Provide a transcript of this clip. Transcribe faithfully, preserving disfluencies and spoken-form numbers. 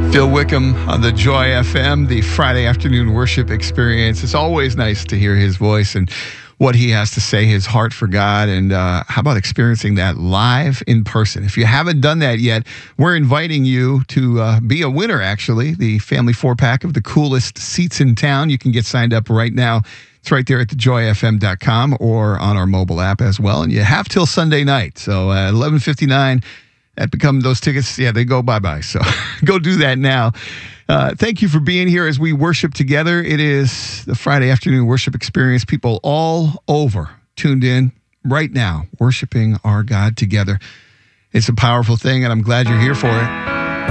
Phil Wickham on the Joy F M, the Friday afternoon worship experience. It's always nice to hear his voice and what he has to say, his heart for God. And uh, how about experiencing that live in person? If you haven't done that yet, we're inviting you to uh, be a winner, actually. The family four-pack of the coolest seats in town. You can get signed up right now. It's right there at the joy f m dot com or on our mobile app as well. And you have till Sunday night. So uh, eleven fifty-nine, that become those tickets, yeah, they go bye-bye. So go do that now. Uh, thank you for being here as we worship together. It is the Friday afternoon worship experience. People all over tuned in right now, worshiping our God together. It's a powerful thing, and I'm glad you're here for it.